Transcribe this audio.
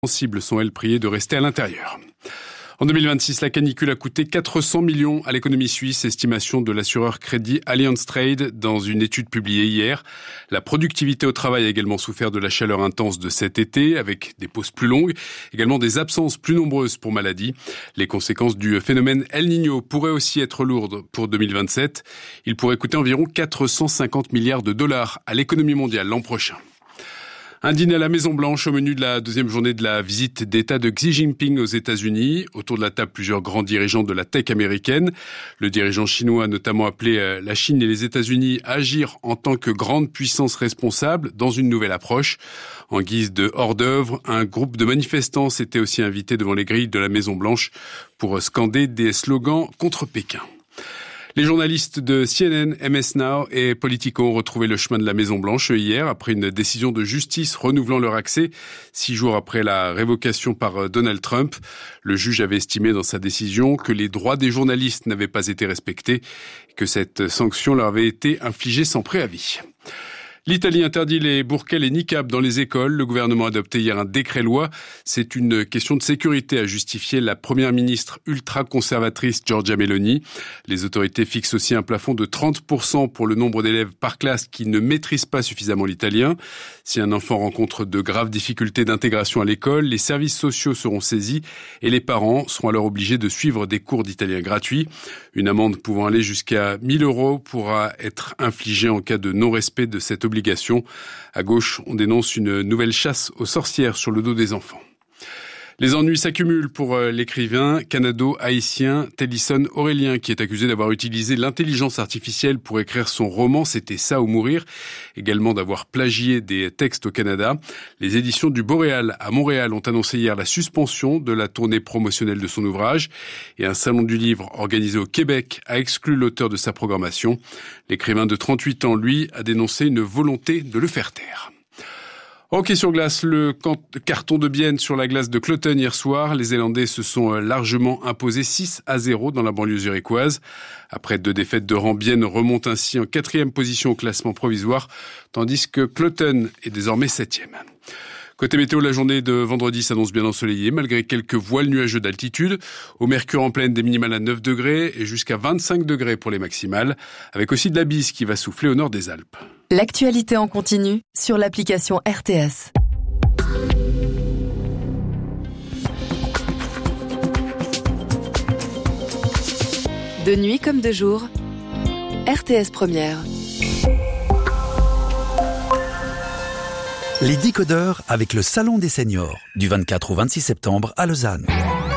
Sensibles sont, elles, priées de rester à l'intérieur. En 2026, la canicule a coûté 400 millions à l'économie suisse, estimation de l'assureur crédit Allianz Trade dans une étude publiée hier. La productivité au travail a également souffert de la chaleur intense de cet été, avec des pauses plus longues, également des absences plus nombreuses pour maladie. Les conséquences du phénomène El Niño pourraient aussi être lourdes pour 2027. Il pourrait coûter environ 450 milliards de dollars à l'économie mondiale l'an prochain. Un dîner à la Maison-Blanche au menu de la deuxième journée de la visite d'État de Xi Jinping aux États-Unis. Autour de la table, plusieurs grands dirigeants de la tech américaine. Le dirigeant chinois a notamment appelé la Chine et les États-Unis à agir en tant que grande puissance responsable dans une nouvelle approche. En guise de hors-d'œuvre, un groupe de manifestants s'était aussi invité devant les grilles de la Maison-Blanche pour scander des slogans contre Pékin. Les journalistes de CNN, MS Now et Politico ont retrouvé le chemin de la Maison-Blanche hier après une décision de justice renouvelant leur accès 6 jours après la révocation par Donald Trump. Le juge avait estimé dans sa décision que les droits des journalistes n'avaient pas été respectés et que cette sanction leur avait été infligée sans préavis. L'Italie interdit les burkas et les niqabs dans les écoles. Le gouvernement a adopté hier un décret-loi. C'est une question de sécurité, a justifié la première ministre ultra-conservatrice Giorgia Meloni. Les autorités fixent aussi un plafond de 30% pour le nombre d'élèves par classe qui ne maîtrisent pas suffisamment l'italien. Si un enfant rencontre de graves difficultés d'intégration à l'école, les services sociaux seront saisis et les parents seront alors obligés de suivre des cours d'italien gratuits. Une amende pouvant aller jusqu'à 1 000 € pourra être infligée en cas de non-respect de cette obligation. À gauche, on dénonce une nouvelle chasse aux sorcières sur le dos des enfants. Les ennuis s'accumulent pour l'écrivain canado-haïtien Tennyson Aurélien, qui est accusé d'avoir utilisé l'intelligence artificielle pour écrire son roman « C'était ça ou mourir », également d'avoir plagié des textes au Canada. Les éditions du Boréal à Montréal ont annoncé hier la suspension de la tournée promotionnelle de son ouvrage et un salon du livre organisé au Québec a exclu l'auteur de sa programmation. L'écrivain de 38 ans, lui, a dénoncé une volonté de le faire taire. Hockey sur glace, le carton de Bienne sur la glace de Cloton hier soir. Les Zélandais se sont largement imposés 6-0 dans la banlieue zurichoise. Après 2 défaites de rang, Bienne remonte ainsi en 4e position au classement provisoire, tandis que Cloton est désormais 7e. Côté météo, la journée de vendredi s'annonce bien ensoleillée, malgré quelques voiles nuageux d'altitude. Au mercure en pleine, des minimales à 9 degrés et jusqu'à 25 degrés pour les maximales, avec aussi de la bise qui va souffler au nord des Alpes. L'actualité en continu sur l'application RTS. De nuit comme de jour, RTS Première. Les décodeurs avec le Salon des Seniors, du 24 au 26 septembre à Lausanne.